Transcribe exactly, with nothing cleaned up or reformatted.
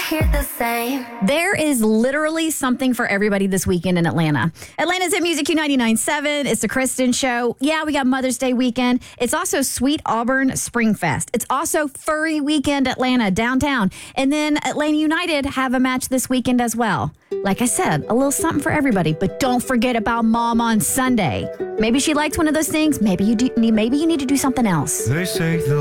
hear the same. There is literally something for everybody this weekend in Atlanta. Atlanta's Hit Music Q ninety-nine point seven. It's the Kristen Show. Yeah, we got Mother's Day weekend. It's also Sweet Auburn Spring Fest. It's also Furry Weekend Atlanta downtown. And then Atlanta United have a match this weekend as well. Like I said, a little something for everybody. But don't forget about Mom on Sunday. Maybe she likes one of those things. Maybe you do. Maybe you need to do something else. They say the